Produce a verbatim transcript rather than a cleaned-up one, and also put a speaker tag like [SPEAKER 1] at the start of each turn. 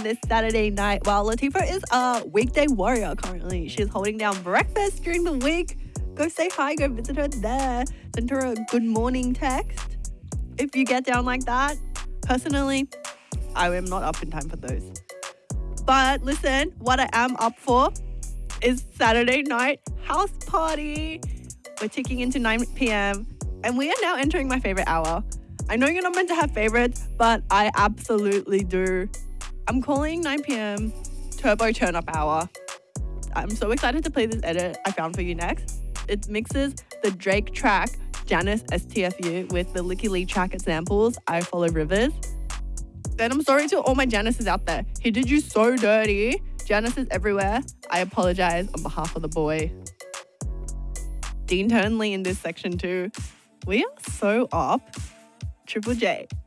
[SPEAKER 1] this Saturday night. While Latifah is a weekday warrior currently. She's holding down breakfast during the week. Go say hi, go visit her there. Send her a good morning text. If you get down like that, personally, I am not up in time for those. But listen, what I am up for is Saturday night house party. We're ticking into nine p.m. and we are now entering my favorite hour. I know you're not meant to have favorites, but I absolutely do. I'm calling nine p.m. Turbo Turn Up Hour. I'm so excited to play this edit I found for you next. It mixes the Drake track Janice S T F U with the Licky Lee track it samples I Follow Rivers. And I'm sorry to all my Janices out there. He did you so dirty. Janice is everywhere. I apologize on behalf of the boy. Dean Turnley in this section too. We are so up. Triple J.